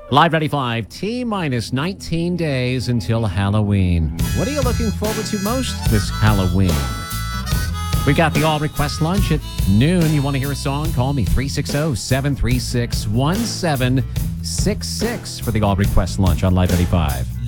Live 95, T-minus 19 days until Halloween. What are you looking forward to most this Halloween? We got the All Request Lunch at noon. You want to hear a song? Call me 360-736-1766 for the All Request Lunch on Live 95.